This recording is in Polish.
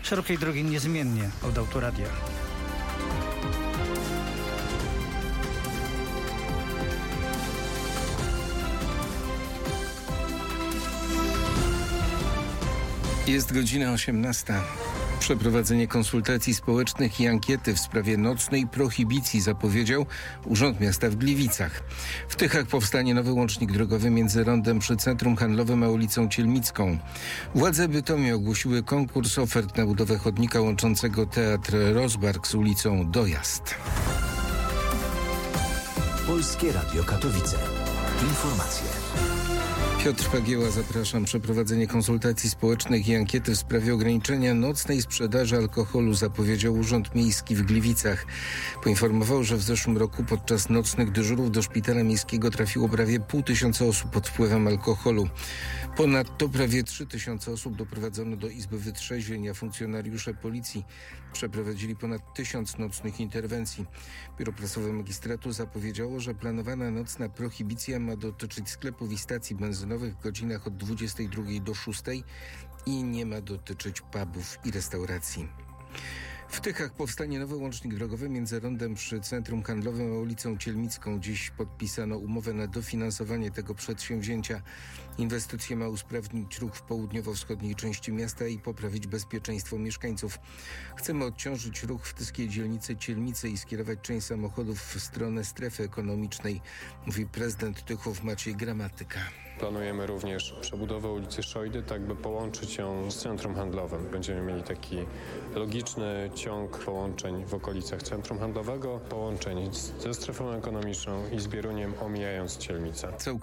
szerokiej drogi niezmiennie od Autoradia. Jest godzina 18. Przeprowadzenie konsultacji społecznych i ankiety w sprawie nocnej prohibicji zapowiedział Urząd Miasta w Gliwicach. W Tychach powstanie nowy łącznik drogowy między rondem przy Centrum Handlowym a ulicą Cielmicką. Władze Bytomia ogłosiły konkurs ofert na budowę chodnika łączącego Teatr Rozbark z ulicą Dojazd. Polskie Radio Katowice. Informacje. Piotr Pagieła, zapraszam. Przeprowadzenie konsultacji społecznych i ankiety w sprawie ograniczenia nocnej sprzedaży alkoholu zapowiedział Urząd Miejski w Gliwicach. Poinformował, że w zeszłym roku podczas nocnych dyżurów do szpitala miejskiego trafiło prawie 500 osób pod wpływem alkoholu. Ponadto prawie 3000 osób doprowadzono do Izby Wytrzeźwień, a funkcjonariusze policji przeprowadzili ponad 1000 nocnych interwencji. Biuro Prasowe Magistratu zapowiedziało, że planowana nocna prohibicja ma dotyczyć sklepów i stacji benzynowych w godzinach od 22 do 6 i nie ma dotyczyć pubów i restauracji. W Tychach powstanie nowy łącznik drogowy między rondem przy Centrum Handlowym a ulicą Cielmicką. Dziś podpisano umowę na dofinansowanie tego przedsięwzięcia. Inwestycja ma usprawnić ruch w południowo-wschodniej części miasta i poprawić bezpieczeństwo mieszkańców. Chcemy odciążyć ruch w tyskiej dzielnicy Cielmicy i skierować część samochodów w stronę strefy ekonomicznej, mówi prezydent Tychów Maciej Gramatyka. Planujemy również przebudowę ulicy Szojdy, tak by połączyć ją z centrum handlowym. Będziemy mieli taki logiczny ciąg połączeń w okolicach centrum handlowego, połączeń ze strefą ekonomiczną i z Bieruniem, omijając Cielmicę.